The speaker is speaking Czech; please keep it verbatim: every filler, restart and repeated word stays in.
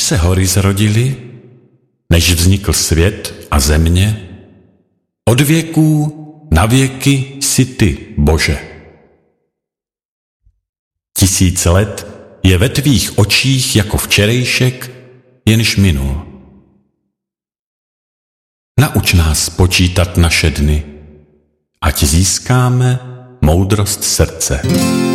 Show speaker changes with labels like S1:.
S1: se hory zrodily, než vznikl svět a země, od věků na věky jsi ty, Bože. Tisíc let je ve tvých očích jako včerejšek, jenž minul. Nauč nás počítat naše dny, ať získáme moudrost srdce.